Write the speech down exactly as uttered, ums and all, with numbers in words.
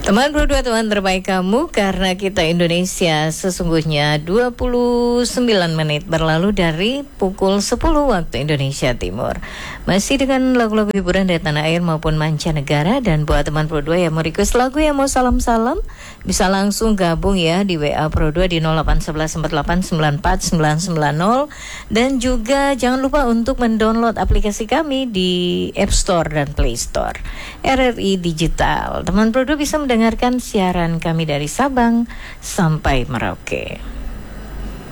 Teman berdua, teman terbaik kamu, karena kita Indonesia sesungguhnya dua puluh sembilan menit berlalu dari pukul sepuluh waktu Indonesia Timur. Masih dengan lagu-lagu hiburan dari tanah air maupun mancanegara. Dan buat teman Pro dua yang mau request lagu, yang mau salam-salam, bisa langsung gabung ya di W A Pro dua di nol delapan satu satu empat delapan sembilan empat sembilan sembilan nol. Dan juga jangan lupa untuk mendownload aplikasi kami di App Store dan Play Store R R I Digital. Teman Pro dua bisa mendengarkan siaran kami dari Sabang sampai Merauke.